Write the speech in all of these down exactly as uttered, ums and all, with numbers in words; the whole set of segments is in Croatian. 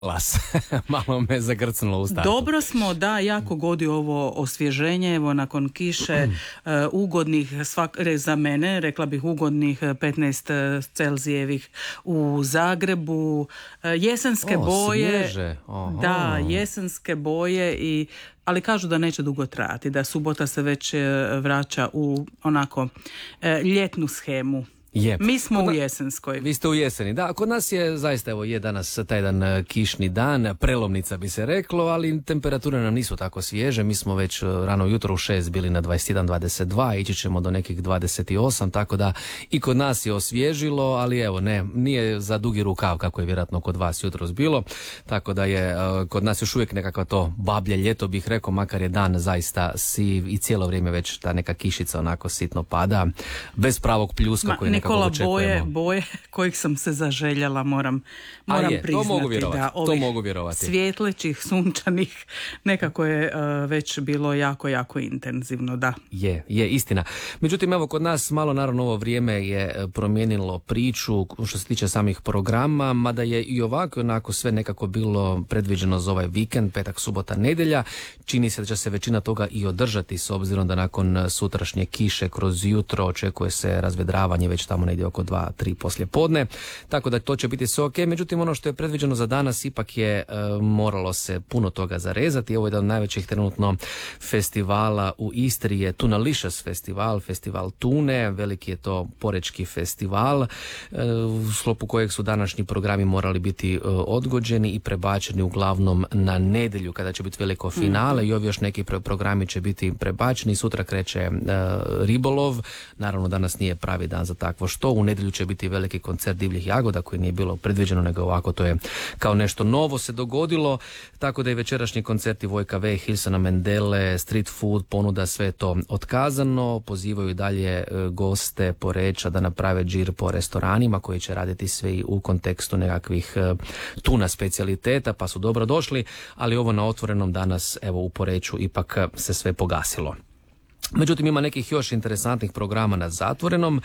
Las. Malo me zagrcnulo u startu. Dobro smo, da, jako godi ovo osvježenje, evo nakon kiše uh, ugodnih, svak, za mene, rekla bih ugodnih petnaest Celzijevih u Zagrebu, uh, jesenske o, boje, svježe. da, jesenske boje i ali kažu da neće dugo trajati, da subota se već vraća u onako ljetnu shemu. Je. Mi smo Kod u na... jesenskoj. Vi ste u jeseni, da. Kod nas je zaista, evo je danas taj jedan kišni dan, prelomnica bi se reklo, ali temperature nam nisu tako svježe. Mi smo već rano jutro u šest bili na dvadeset jedan dvadeset dva, ići ćemo do nekih dvadeset osam, tako da i kod nas je osvježilo, ali evo ne, nije za dugi rukav kako je vjerojatno kod vas jutros bilo, tako da je kod nas još uvijek nekako to bablje ljeto bih rekao, makar je dan zaista siv i cijelo vrijeme već ta neka kišica onako sitno pada, bez pravog pljuska Ma, koji Nikola, boje, boje kojih sam se zaželjela, moram, moram je, priznati. To mogu vjerovati, da, to mogu vjerovati. Svjetlećih, sunčanih, nekako je uh, već bilo jako, jako intenzivno, da. Je, je, istina. Međutim, evo, kod nas malo naravno ovo vrijeme je promijenilo priču što se tiče samih programa, mada je i ovako onako sve nekako bilo predviđeno za ovaj vikend, petak, subota, nedjelja. Čini se da će se većina toga i održati, s obzirom da nakon sutrašnje kiše kroz jutro očekuje se razvedravanje već tamo negdje oko dva tri poslije podne, tako da to će biti sve ok. Međutim, ono što je predviđeno za danas ipak je e, moralo se puno toga zarezati. Ovo je jedan od najvećih trenutno festivala u Istri je Tunalicious festival, festival tune, veliki je to porečki festival, e, u sklopu kojeg su današnji programi morali biti e, odgođeni i prebačeni uglavnom na nedjelju kada će biti veliko finale, mm. i ovi još neki pro- programi će biti prebačeni. Sutra kreće e, ribolov, naravno danas nije pravi dan za takvo što. U nedjelju će biti veliki koncert divljih jagoda koji nije bilo predviđeno, nego ovako to je kao nešto novo se dogodilo, tako da je večerašnji koncerti Vojka V, Hilsona Mendele, street food, ponuda, sve to otkazano. Pozivaju i dalje goste Poreča da naprave džir po restoranima koji će raditi sve u kontekstu nekakvih tuna specijaliteta, pa su dobro došli, ali ovo na otvorenom danas, evo u Poreču ipak se sve pogasilo. Međutim, ima nekih još interesantnih programa na zatvorenom.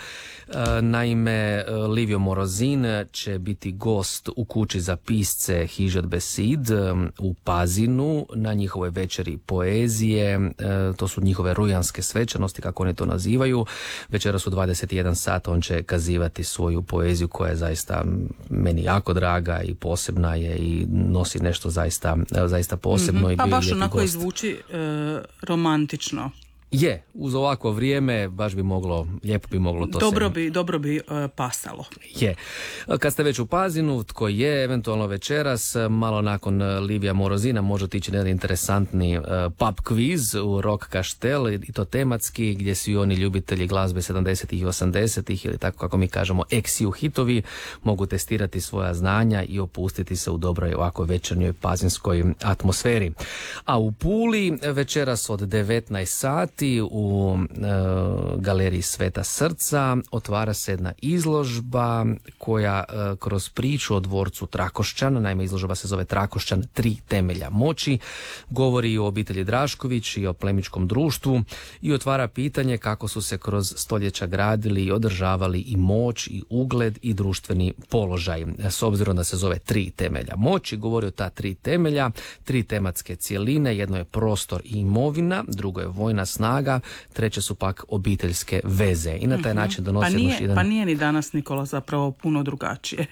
Naime, Livio Morozin će biti gost u kući za pisce Hižet Besid u Pazinu na njihovoj večeri poezije. To su njihove rujanske svečanosti, kako oni to nazivaju. Večeras u dvadeset jedan sat on će kazivati svoju poeziju koja je zaista meni jako draga i posebna je i nosi nešto zaista, zaista posebno. Mm-hmm. I pa baš onako gost. Izvuči e, romantično. Je, uz ovako vrijeme baš bi moglo, lijepo bi moglo to dobro se... bi, dobro bi uh, pasalo. Je. Kad ste već u Pazinu, tko je, eventualno večeras, malo nakon Livija Morozina možete ići na jedan interesantni uh, pub quiz u Rock Kaštel, i to tematski, gdje su i oni ljubitelji glazbe sedamdesetih i osamdesetih, ili tako kako mi kažemo ex-ju hitovi, mogu testirati svoja znanja i opustiti se u dobroj ovako večernjoj pazinskoj atmosferi. A u Puli večeras od devetnaest sati u e, galeriji Sveta srca otvara se jedna izložba koja e, kroz priču o dvorcu Trakošćan, naime izložba se zove Trakošćan, tri temelja moći, govori i o obitelji Drašković i o plemičkom društvu i otvara pitanje kako su se kroz stoljeća gradili i održavali i moć i ugled i društveni položaj. S obzirom da se zove tri temelja moći, govori o ta tri temelja, tri tematske cjeline, jedno je prostor i imovina, drugo je vojna snaga, treće su pak obiteljske veze. I na taj način donosi pa nije, jedan... Pa nije ni danas, Nikola, zapravo puno drugačije.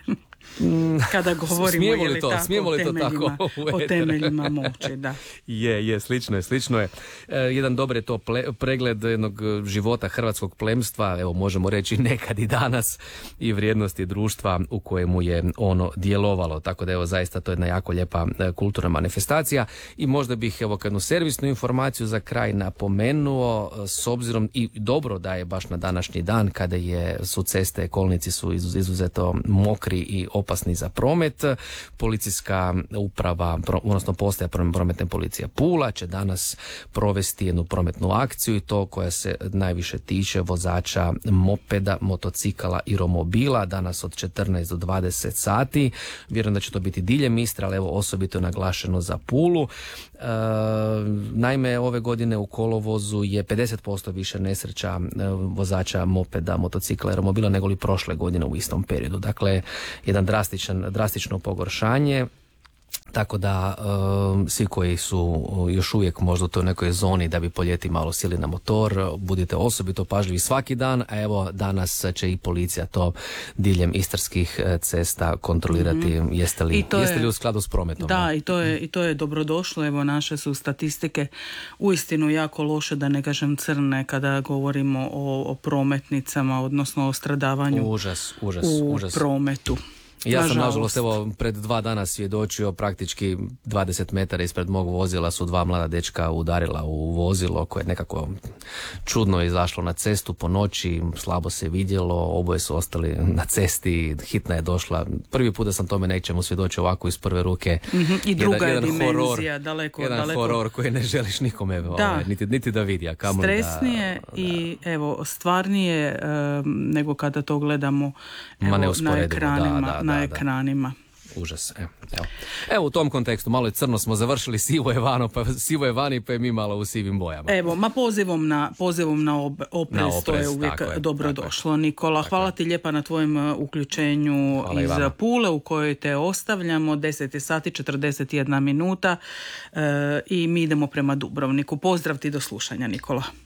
Kada govorimo smijemo li je to, tako, smijemo li to tako o temeljima moći, da. Je, je, slično je, slično je. E, jedan dobar je to ple, pregled jednog života hrvatskog plemstva, evo možemo reći nekad i danas, i vrijednosti društva u kojemu je ono djelovalo, tako da evo zaista to je jedna jako lijepa kulturna manifestacija. I možda bih evo jednu servisnu informaciju za kraj napomenuo, s obzirom i dobro da je baš na današnji dan kada je, su ceste, kolnici su izuz, izuzeto mokri i opasni za promet. Policijska uprava, odnosno postaja prometne policije Pula će danas provesti jednu prometnu akciju, i to koja se najviše tiče vozača mopeda, motocikala i romobila, danas od četrnaest do dvadeset sati. Vjerujem da će to biti diljem Istre, ali evo osobito naglašeno za Pulu. E, naime, ove godine u kolovozu je pedeset posto više nesreća vozača mopeda, motocikla i romobila nego li prošle godine u istom periodu. Dakle, jedan drastičan, drastično pogoršanje. Tako da um, svi koji su još uvijek možda u toj nekoj zoni da bi po ljeti malo sjeli na motor, budite osobito pažljivi svaki dan, a evo danas će i policija to diljem istarskih cesta kontrolirati. Mm-hmm. Jeste li, jeste li u skladu s prometom? Da, i to je, i to je dobrodošlo. Evo, naše su statistike uistinu jako loše, da ne kažem crne, kada govorimo o, o prometnicama, odnosno o stradavanju užas, užas, u užas. prometu. Ja sam, nažalost, nažalost, evo, pred dva dana svjedočio, praktički dvadeset metara ispred mog vozila su dva mlada dečka udarila u vozilo koje je nekako čudno izašlo na cestu po noći, slabo se vidjelo, oboje su ostali na cesti, hitna je došla. Prvi put da sam tome nečemu svjedočio ovako iz prve ruke. Mm-hmm. I druga jedan, je jedan dimenzija, horor, daleko, jedan daleko. horor koji ne želiš nikome da. ovaj, niti, niti da vidi. A kamoli stresnije da, i evo, stvarnije um, nego kada to gledamo evo, na ekranima. Da, da, na da, ekranima. Užas. Evo, evo. evo u tom kontekstu malo je crno smo završili, sivo je vano, pa sivo je vani, pa je mi malo u sivim bojama. Evo, ma pozivom na, pozivom na ob, oprez, na oprez, to je uvijek je, dobro došlo. Nikola, tako hvala je. Ti lijepa na tvojem uključenju hvala iz Pule u kojoj te ostavljamo. deset sati četrdeset jedna minuta e, i mi idemo prema Dubrovniku. Pozdrav ti, do slušanja, Nikola.